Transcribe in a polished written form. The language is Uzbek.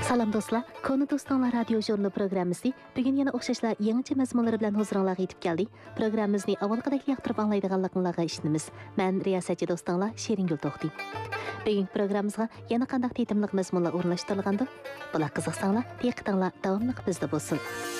Salam dostlar, Konu Dostlar radio jurnalı programmasi bugün yana o'xshashlar yangicha mazmunlar bilan huzuringizga yetib keldi. Programmamizni avvalgidek yoqtirib anglaydiganligingizga ishonamiz. Men riyosatchi do'stlar Sheringul To'xti. Bugun programmamizga yana qanday tetimliq mazmunlar o'rnashtirilgandi? Bular qiziqsanglar, diqqatinglar davomli bizda bo'lsin.